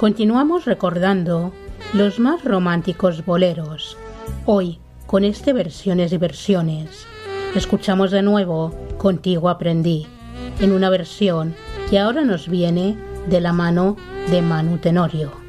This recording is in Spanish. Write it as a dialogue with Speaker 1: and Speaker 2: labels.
Speaker 1: Continuamos recordando los más románticos boleros, hoy con versiones y versiones. Escuchamos de nuevo Contigo aprendí, en una versión que ahora nos viene de la mano de Manu Tenorio.